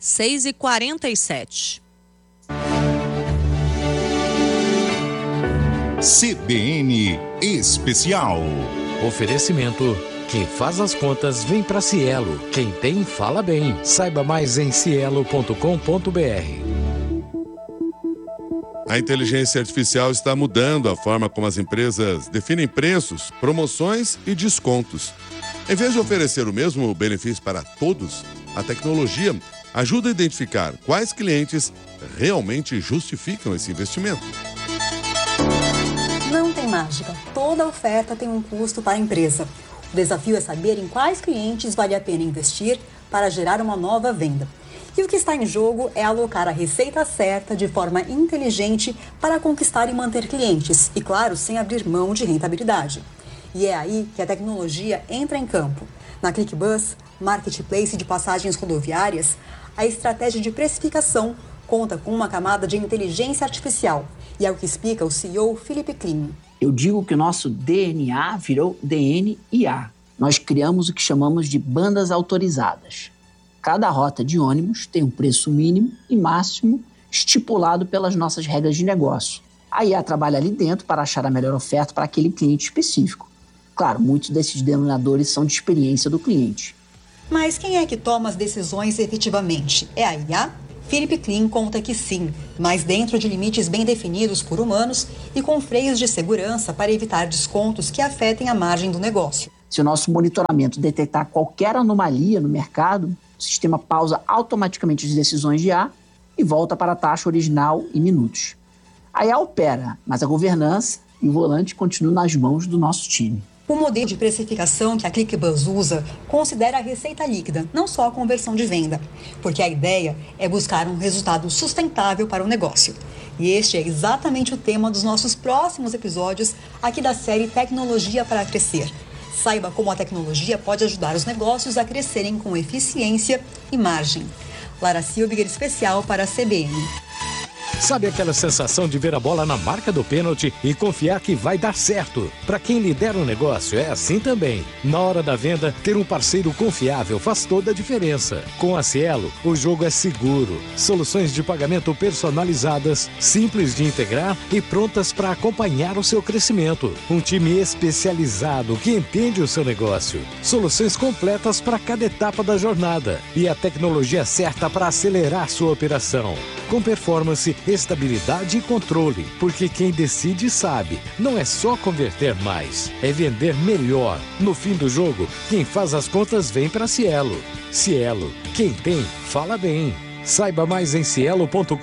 6h47. CBN Especial. Oferecimento: quem faz as contas vem para Cielo. Quem tem, fala bem. Saiba mais em cielo.com.br. A inteligência artificial está mudando a forma como as empresas definem preços, promoções e descontos. Em vez de oferecer o mesmo benefício para todos, a tecnologia ajuda a identificar quais clientes realmente justificam esse investimento. Não tem mágica. Toda oferta tem um custo para a empresa. O desafio é saber em quais clientes vale a pena investir para gerar uma nova venda. E o que está em jogo é alocar a receita certa de forma inteligente para conquistar e manter clientes. E, claro, sem abrir mão de rentabilidade. E é aí que a tecnologia entra em campo. Na ClickBus, marketplace de passagens rodoviárias, a estratégia de precificação conta com uma camada de inteligência artificial. E é o que explica o CEO Felipe Klim. Eu digo que o nosso DNA virou DNIA. Nós criamos o que chamamos de bandas autorizadas. Cada rota de ônibus tem um preço mínimo e máximo estipulado pelas nossas regras de negócio. A IA trabalha ali dentro para achar a melhor oferta para aquele cliente específico. Claro, muitos desses denominadores são de experiência do cliente. Mas quem é que toma as decisões efetivamente? É a IA? Felipe Klim conta que sim, mas dentro de limites bem definidos por humanos e com freios de segurança para evitar descontos que afetem a margem do negócio. Se o nosso monitoramento detectar qualquer anomalia no mercado, o sistema pausa automaticamente as decisões de IA e volta para a taxa original em minutos. A IA opera, mas a governança e o volante continuam nas mãos do nosso time. O modelo de precificação que a ClickBus usa considera a receita líquida, não só a conversão de venda, porque a ideia é buscar um resultado sustentável para o negócio. E este é exatamente o tema dos nossos próximos episódios aqui da série Tecnologia para Crescer. Saiba como a tecnologia pode ajudar os negócios a crescerem com eficiência e margem. Lara Silviger, especial para a CBN. Sabe aquela sensação de ver a bola na marca do pênalti e confiar que vai dar certo? Para quem lidera o negócio, é assim também. Na hora da venda, ter um parceiro confiável faz toda a diferença. Com a Cielo, o jogo é seguro. Soluções de pagamento personalizadas, simples de integrar e prontas para acompanhar o seu crescimento. Um time especializado que entende o seu negócio. Soluções completas para cada etapa da jornada. E a tecnologia certa para acelerar sua operação. Com performance, estabilidade e controle, porque quem decide sabe, não é só converter mais, é vender melhor. No fim do jogo, quem faz as contas vem para Cielo. Cielo, quem tem, fala bem. Saiba mais em cielo.com.br.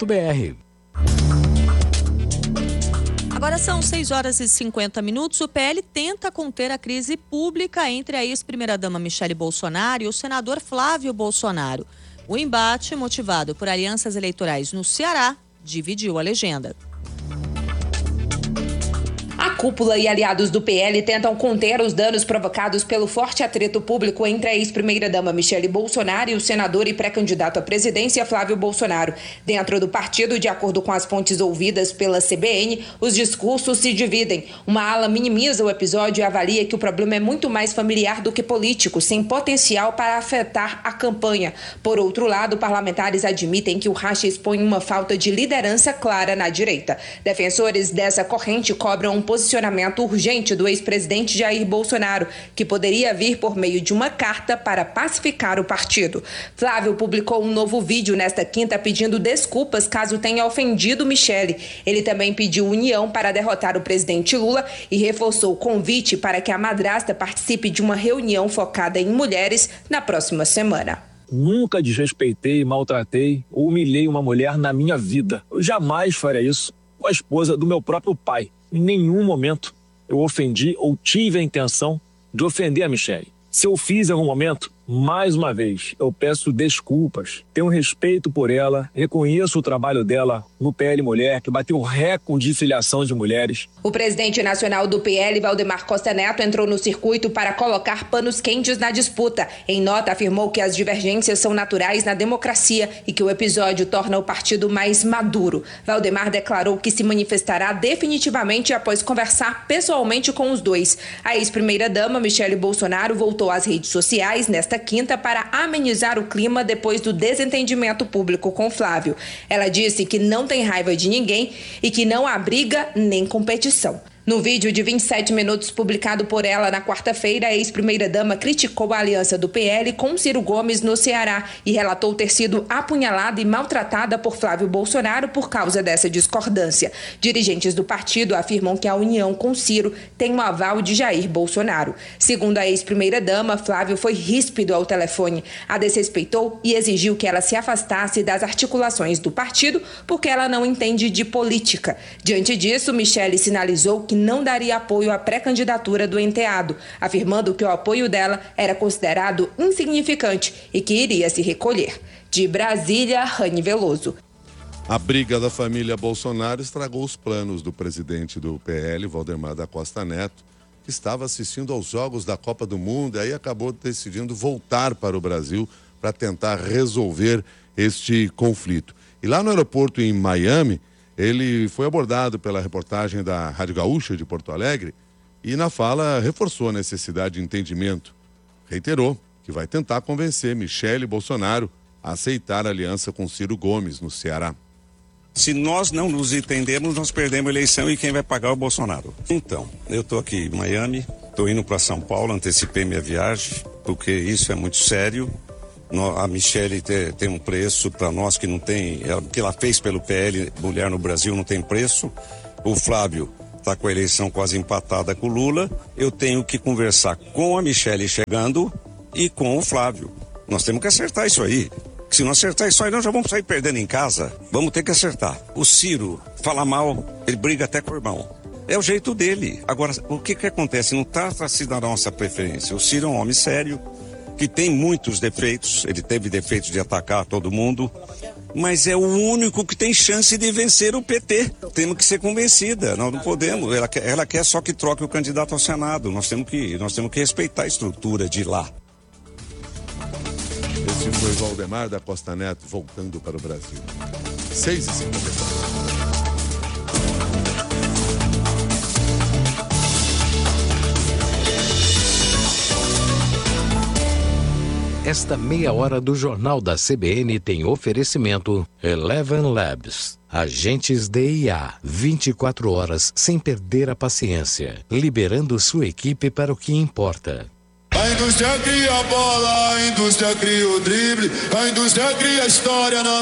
Agora são 6h50. O PL tenta conter a crise pública entre a ex-primeira-dama Michele Bolsonaro e o senador Flávio Bolsonaro. O embate, motivado por alianças eleitorais no Ceará, dividiu a legenda. A cúpula e aliados do PL tentam conter os danos provocados pelo forte atrito público entre a ex-primeira-dama Michele Bolsonaro e o senador e pré-candidato à presidência Flávio Bolsonaro. Dentro do partido, de acordo com as fontes ouvidas pela CBN, os discursos se dividem. Uma ala minimiza o episódio e avalia que o problema é muito mais familiar do que político, sem potencial para afetar a campanha. Por outro lado, parlamentares admitem que o racha expõe uma falta de liderança clara na direita. Defensores dessa corrente cobram um posicionamento urgente do ex-presidente Jair Bolsonaro, que poderia vir por meio de uma carta para pacificar o partido. Flávio publicou um novo vídeo nesta quinta pedindo desculpas caso tenha ofendido Michele. Ele também pediu união para derrotar o presidente Lula e reforçou o convite para que a madrasta participe de uma reunião focada em mulheres na próxima semana. Nunca desrespeitei, maltratei ou humilhei uma mulher na minha vida. Eu jamais faria isso com a esposa do meu próprio pai. Em nenhum momento eu ofendi ou tive a intenção de ofender a Michele. Se eu fiz em algum momento, mais uma vez, eu peço desculpas. Tenho respeito por ela, reconheço o trabalho dela no PL Mulher, que bateu recorde de filiação de mulheres. O presidente nacional do PL, Valdemar Costa Neto, entrou no circuito para colocar panos quentes na disputa. Em nota, afirmou que as divergências são naturais na democracia e que o episódio torna o partido mais maduro. Valdemar declarou que se manifestará definitivamente após conversar pessoalmente com os dois. A ex-primeira-dama, Michele Bolsonaro, voltou às redes sociais nesta quinta para amenizar o clima depois do desentendimento público com Flávio. Ela disse que não tem raiva de ninguém e que não há briga nem competição. No vídeo de 27 minutos publicado por ela na quarta-feira, a ex-primeira-dama criticou a aliança do PL com Ciro Gomes no Ceará e relatou ter sido apunhalada e maltratada por Flávio Bolsonaro por causa dessa discordância. Dirigentes do partido afirmam que a união com Ciro tem um aval de Jair Bolsonaro. Segundo a ex-primeira-dama, Flávio foi ríspido ao telefone, a desrespeitou e exigiu que ela se afastasse das articulações do partido porque ela não entende de política. Diante disso, Michele sinalizou que não daria apoio à pré-candidatura do enteado, afirmando que o apoio dela era considerado insignificante e que iria se recolher. De Brasília, Rani Veloso. A briga da família Bolsonaro estragou os planos do presidente do PL, Valdemar da Costa Neto, que estava assistindo aos Jogos da Copa do Mundo e aí acabou decidindo voltar para o Brasil para tentar resolver este conflito. E lá no aeroporto em Miami, ele foi abordado pela reportagem da Rádio Gaúcha de Porto Alegre e na fala reforçou a necessidade de entendimento. Reiterou que vai tentar convencer Michele Bolsonaro a aceitar a aliança com Ciro Gomes no Ceará. Se nós não nos entendermos, nós perdemos a eleição e quem vai pagar é o Bolsonaro. Então, eu estou aqui em Miami, estou indo para São Paulo, antecipei minha viagem, porque isso é muito sério. A Michele tem um preço para nós que não tem, o que ela fez pelo PL, mulher no Brasil, não tem preço. O Flávio está com a eleição quase empatada com o Lula. Eu tenho que conversar com a Michele chegando e com o Flávio. Nós temos que acertar isso aí. Se não acertar isso aí, nós já vamos sair perdendo em casa. Vamos ter que acertar. O Ciro fala mal, ele briga até com o irmão. É o jeito dele. Agora, o que acontece? Não trata-se da nossa preferência. O Ciro é um homem sério, que tem muitos defeitos, ele teve defeitos de atacar todo mundo, mas é o único que tem chance de vencer o PT. Temos que ser convencida, nós não podemos, ela quer só que troque o candidato ao Senado, nós temos que respeitar a estrutura de lá. Esse foi Valdemar da Costa Neto voltando para o Brasil. 6h54. Esta meia hora do Jornal da CBN tem oferecimento Eleven Labs. Agentes de IA, 24 horas sem perder a paciência, liberando sua equipe para o que importa. A indústria cria a bola, a indústria cria o drible, a indústria cria a história na